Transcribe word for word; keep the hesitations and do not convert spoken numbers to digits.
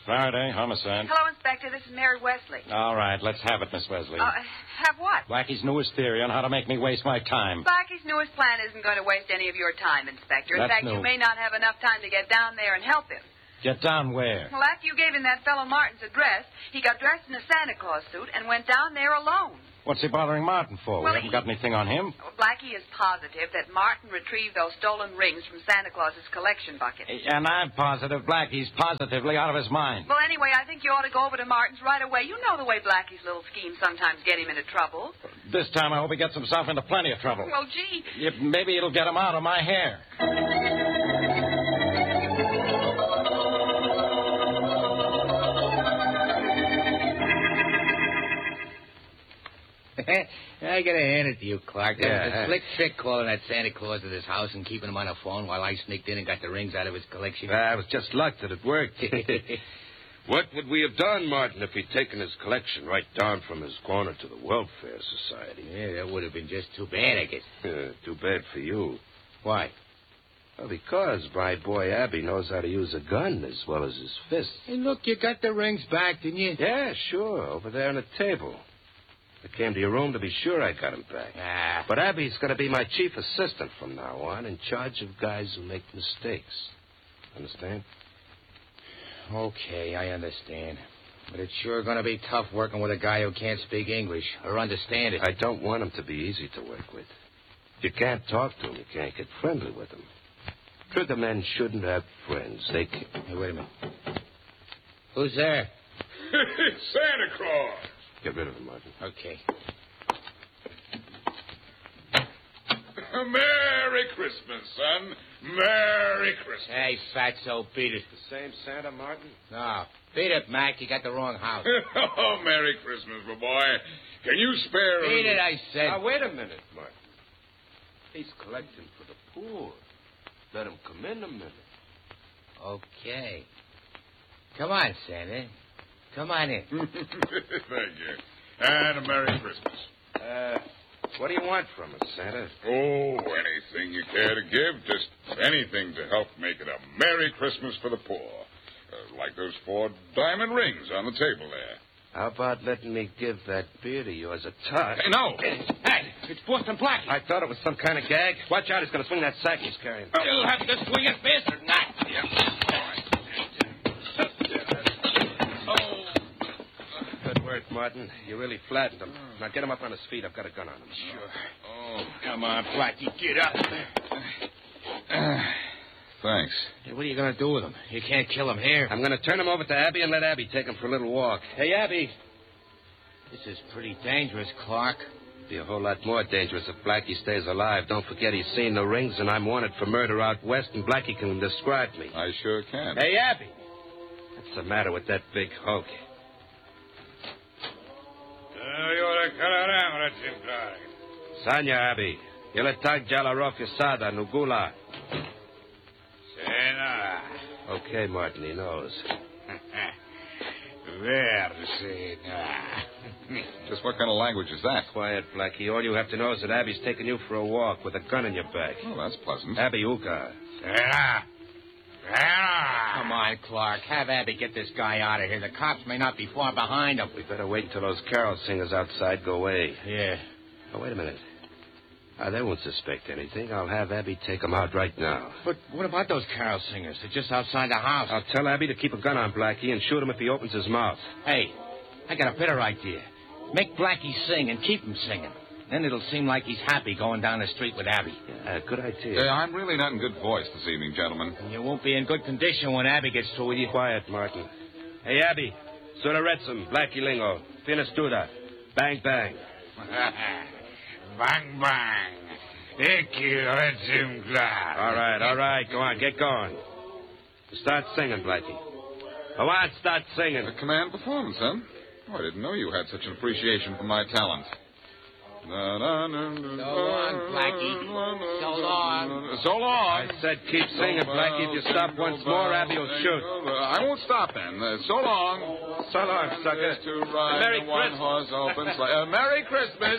Faraday, homicide. Hello, Inspector. This is Mary Wesley. All right, let's have it, Miss Wesley. Uh, have what? Blackie's newest theory on how to make me waste my time. Blackie's newest plan isn't going to waste any of your time, Inspector. In That's fact, new. you may not have enough time to get down there and help him. Get down where? Well, after you gave him that fellow Martin's address, he got dressed in a Santa Claus suit and went down there alone. What's he bothering Martin for? Well, we haven't he- got anything on him. Well, Blackie is positive that Martin retrieved those stolen rings from Santa Claus's collection bucket. And I'm positive Blackie's positively out of his mind. Well, anyway, I think you ought to go over to Martin's right away. You know the way Blackie's little schemes sometimes get him into trouble. This time I hope he gets himself into plenty of trouble. Well, gee. Yeah, maybe it'll get him out of my hair. I gotta hand it to you, Clark. That was Yeah. a slick trick calling that Santa Claus at his house and keeping him on the phone while I sneaked in and got the rings out of his collection. Ah, it was just luck that it worked. What would we have done, Martin, if he'd taken his collection right down from his corner to the Welfare Society? Yeah, that would have been just too bad, I guess. Uh, too bad for you. Why? Well, because my boy Abby knows how to use a gun as well as his fists. Hey, look, you got the rings back, didn't you? Yeah, sure, over there on the table. I came to your room to be sure I got him back. Ah. But Abby's going to be my chief assistant from now on, in charge of guys who make mistakes. Understand? Okay, I understand. But it's sure going to be tough working with a guy who can't speak English or understand it. I don't want him to be easy to work with. If you can't talk to him, you can't get friendly with him. Trigger men shouldn't have friends. They can... Hey, wait a minute. Who's there? Santa Claus. Get rid of him, Martin. Okay. Merry Christmas, son. Merry Christmas. Hey, fatso, beat it. The same Santa, Martin? No, beat it, Mac. You got the wrong house. Oh, Merry Christmas, my boy. Can you spare a Beat little... it, I said. Now, wait a minute, Martin. He's collecting for the poor. Let him come in a minute. Okay. Come on, Santa. Come on in. Thank you. And a Merry Christmas. Uh, what do you want from us, Santa? Oh, anything you care to give. Just anything to help make it a Merry Christmas for the poor. Uh, like those four diamond rings on the table there. How about letting me give that beer to yours a tug? Hey, no. Hey, it's Boston Blackie. I thought it was some kind of gag. Watch out, he's going to swing that sack he's carrying. You'll have to swing it fast or not. Good work, Martin. You really flattened him. Now get him up on his feet. I've got a gun on him. Sure. Oh, come on, Blackie, get up. Thanks. Hey, what are you going to do with him? You can't kill him here. I'm going to turn him over to Abby and let Abby take him for a little walk. Hey, Abby. This is pretty dangerous, Clark. Be a whole lot more dangerous if Blackie stays alive. Don't forget he's seen the rings, and I'm wanted for murder out west, and Blackie can describe me. I sure can. Hey, Abby. What's the matter with that big hulk? Sanya, Abby. Je le tag Jalarofisada, Nugula. Sena. Okay, Martin, he knows. There, Sena. Just what kind of language is that? Quiet, Blackie. All you have to know is that Abby's taking you for a walk with a gun in your back. Oh, that's pleasant. Abby Uka. Sena. Sena. Come on, Clark. Have Abby get this guy out of here. The cops may not be far behind him. We better wait until those carol singers outside go away. Yeah. Oh, wait a minute. Uh, they won't suspect anything. I'll have Abby take them out right now. But what about those carol singers? They're just outside the house. I'll tell Abby to keep a gun on Blackie and shoot him if he opens his mouth. Hey, I got a better idea. Make Blackie sing and keep him singing. Then it'll seem like he's happy going down the street with Abby. Yeah, good idea. Uh, I'm really not in good voice this evening, gentlemen. And you won't be in good condition when Abby gets through with you. Quiet, Martin. Hey, Abby. Suraretsum, Blackie Lingo. Finistuda. Bang, bang. Bang, bang. All right, all right. Go on, get going. Start singing, Blackie. Go on, start singing. A command performance, huh? Oh, I didn't know you had such an appreciation for my talent. So long, Blackie. So long. So long. I said keep singing, Blackie. If you stop once more, Abby will shoot. I won't stop then. Uh, so long. So long, sucker. To ride Merry in a one-horse open sleigh. Uh, Merry Christmas.